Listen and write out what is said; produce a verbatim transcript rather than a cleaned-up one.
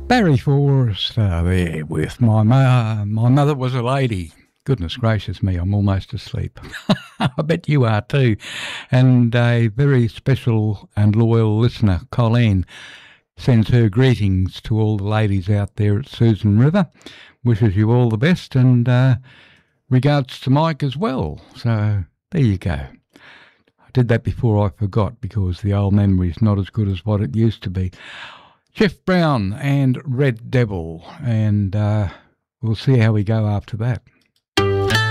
Barry Forrester there with my ma- my mother was a lady. Goodness gracious me, I'm almost asleep. I bet you are too. And a very special and loyal listener, Colleen, sends her greetings to all the ladies out there at Susan River. Wishes you all the best, and uh, regards to Mike as well. So there you go. I did that before I forgot, because the old memory is not as good as what it used to be. Jeff Brown and Red Devil, and uh, we'll see how we go after that.